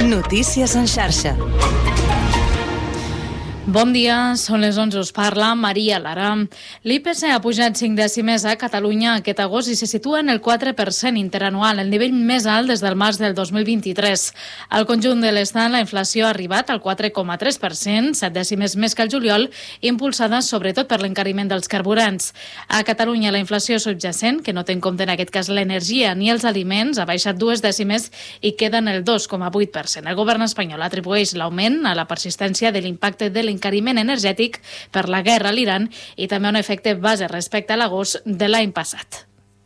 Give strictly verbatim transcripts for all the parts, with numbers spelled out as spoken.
Notícies en xarxa. Bon dia, són les onze, us parla Maria Lara. L'I P C ha pujat cinc dècimes a Catalunya aquest agost i se situa en el quatre per cent interanual, el nivell més alt des del març del dos mil vint-i-tres. Al conjunt de l'Estat, la inflació ha arribat al quatre coma tres per cent, set dècimes més que el juliol, impulsada sobretot per l'encariment dels carburants. A Catalunya, la inflació subjacent, que no té en compte en aquest cas l'energia ni els aliments, ha baixat dues dècimes i queda en el dos coma vuit per cent. El govern espanyol atribueix l'augment a la persistència de l'impacte de l'encariment energètic per la guerra a l'Iran i també un efecte base respecte a l'agost de l'any passat.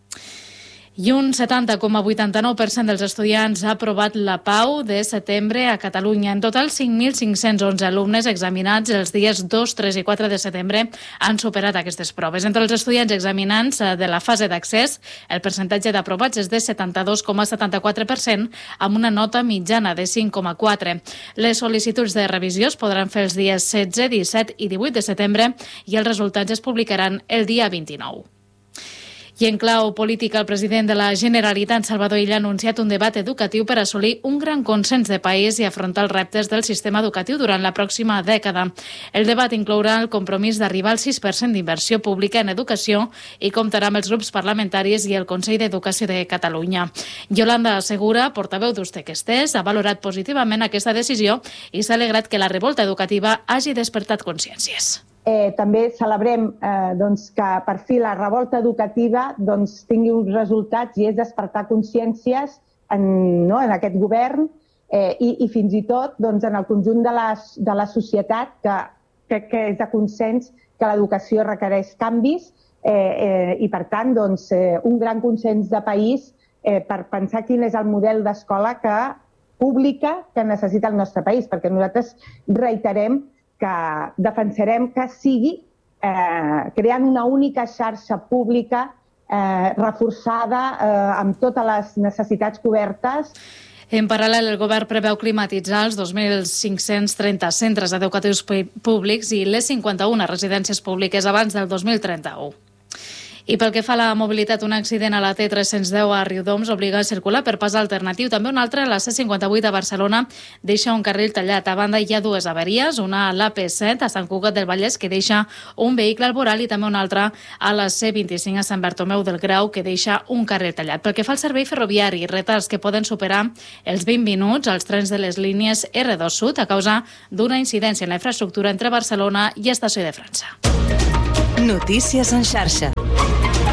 I un setanta coma vuitanta-nou per cent dels estudiants ha aprovat la Pau de setembre a Catalunya. En total, cinc mil cinc-cents onze alumnes examinats els dies dos, tres i quatre de setembre han superat aquestes proves. Entre els estudiants examinants de la fase d'accés, el percentatge d'aprovats és de setanta-dos coma setanta-quatre per cent, amb una nota mitjana de cinc coma quatre. Les sol·licituds de revisió es podran fer els dies setze, disset i divuit de setembre i els resultats es publicaran el dia vint-i-nou. I en clau política, el president de la Generalitat, Salvador Illa, ha anunciat un debat educatiu per assolir un gran consens de país i afrontar els reptes del sistema educatiu durant la pròxima dècada. El debat inclourà el compromís d'arribar al sis per cent d'inversió pública en educació i comptarà amb els grups parlamentaris i el Consell d'Educació de Catalunya. Yolanda Segura, portaveu d'Ús Tequestès, ha valorat positivament aquesta decisió i s'ha alegrat que la revolta educativa hagi despertat consciències. Eh, també celebrem eh, doncs, que per fi la revolta educativa doncs, tingui uns resultats i és despertar consciències en, no, en aquest govern eh, i, i fins i tot doncs, en el conjunt de la, de la societat que crec que és de consens que l'educació requereix canvis eh, eh, i per tant doncs, eh, un gran consens de país eh, per pensar quin és el model d'escola que, pública que necessita el nostre país, perquè nosaltres reiterem que defensarem que sigui eh, creant una única xarxa pública eh, reforçada eh, amb totes les necessitats cobertes. En paral·lel, el govern preveu climatitzar els dos mil cinc-cents trenta centres educatius públics i les cinquanta-una residències públiques abans del dos mil trenta-u. I pel que fa a la mobilitat, un accident a la T tres-cents deu a Riudoms obliga a circular per pas alternatiu. També un altre a la C cinquanta-vuit a Barcelona deixa un carril tallat. A banda hi ha dues avaries, una a l'A P set a Sant Cugat del Vallès que deixa un vehicle al voral i també una altra a la C vint-i-cinc a Sant Bartomeu del Grau que deixa un carril tallat. Pel que fa al servei ferroviari, retards que poden superar els vint minuts als trens de les línies R dos Sud a causa d'una incidència en la infraestructura entre Barcelona i Estació de França. Notícies en xarxa.